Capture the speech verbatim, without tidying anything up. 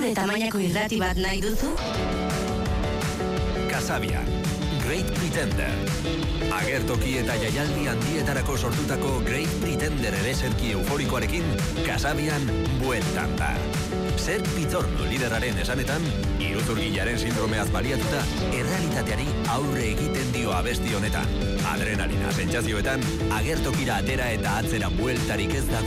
Zure tamainako irrati bat nahi duzu? Kasabian, Great Pretender. Agertoki eta jaialdi handietarako sortutako Great Pretender ereserki euforikoarekin, Kasabian bueltan da. Zer Pitorno lideraren esanetan, iruzurgilaren sindromeaz baliatuta, errealitateari aurre egiten dio abesti honetan. Adrenalina sentsazioetan, agertokira atera eta atzera bueltarik ez dago